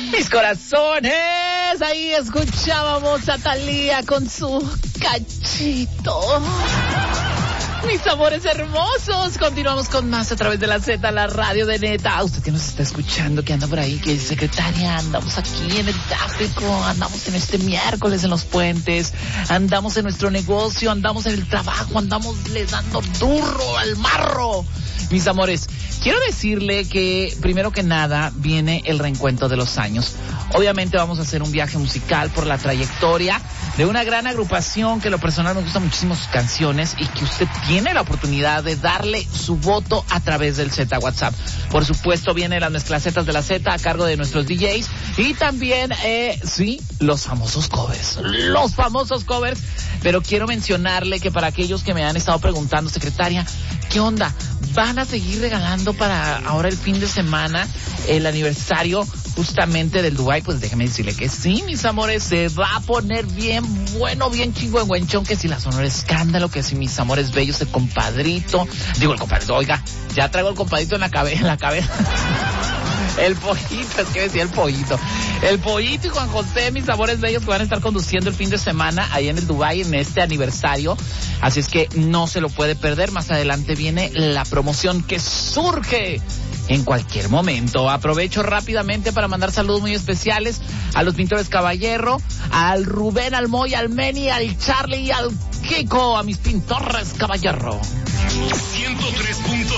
Mis corazones, ahí escuchábamos a Thalía con su cachito. Mis amores hermosos, continuamos con más a través de la Z, la radio de Neta. Usted que nos está escuchando, que anda por ahí, que es secretaria, andamos aquí en el tráfico, andamos en este miércoles en los puentes, andamos en nuestro negocio, andamos en el trabajo, andamos le dando duro al marro. Mis amores, quiero decirle que primero que nada viene el reencuentro de los años. Obviamente vamos a hacer un viaje musical por la trayectoria de una gran agrupación que en lo personal me gustan muchísimo sus canciones y que usted tiene la oportunidad de darle su voto a través del Z WhatsApp. Por supuesto vienen las mezclacetas de la Z a cargo de nuestros DJs y también, sí, los famosos covers. Pero quiero mencionarle que para aquellos que me han estado preguntando, secretaria, ¿qué onda? ¿Van a seguir regalando para ahora el fin de semana el aniversario justamente del Dubai? Pues déjeme decirle que sí, mis amores, se va a poner bien bueno, bien chingüengüenchón, que si la Sonora Escándalo, que si mis amores bellos, el compadrito, oiga, ya traigo el compadrito en la cabeza. El pollito, es que decía el pollito. El pollito y Juan José, mis amores bellos, que van a estar conduciendo el fin de semana ahí en el Dubai en este aniversario. Así es que no se lo puede perder. Más adelante viene la promoción que surge en cualquier momento. Aprovecho rápidamente para mandar saludos muy especiales a los pintores Caballero, al Rubén, al Moy, al Meni, al Charlie y al Kiko, a mis pintores Caballero. 103.